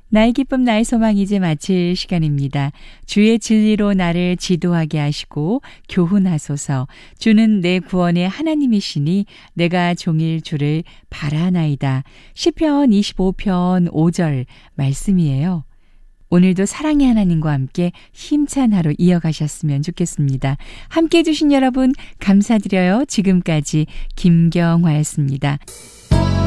나의 기쁨 나의 소망 이제 마칠 시간입니다. 주의 진리로 나를 지도하게 하시고 교훈하소서. 주는 내 구원의 하나님이시니 내가 종일 주를 바라나이다. 시편 25편 5절 말씀이에요. 오늘도 사랑의 하나님과 함께 힘찬 하루 이어가셨으면 좋겠습니다. 함께해 주신 여러분 감사드려요. 지금까지 김경화였습니다.